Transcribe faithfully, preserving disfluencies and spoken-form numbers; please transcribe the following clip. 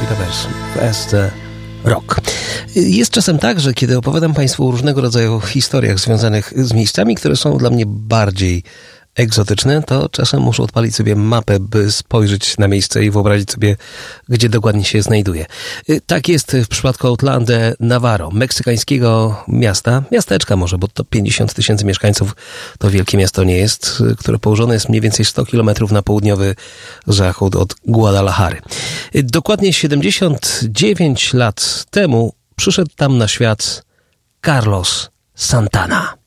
Peppers w S D Rock. Jest czasem tak, że kiedy opowiadam Państwu o różnego rodzaju historiach związanych z miejscami, które są dla mnie bardziej egzotyczne, to czasem muszę odpalić sobie mapę, by spojrzeć na miejsce i wyobrazić sobie, gdzie dokładnie się znajduje. Tak jest w przypadku Outland Navarro, meksykańskiego miasta, miasteczka może, bo to pięćdziesiąt tysięcy mieszkańców, to wielkie miasto nie jest, które położone jest mniej więcej sto kilometrów na południowy zachód od Guadalajary. Dokładnie siedemdziesiąt dziewięć lat temu przyszedł tam na świat Carlos Santana.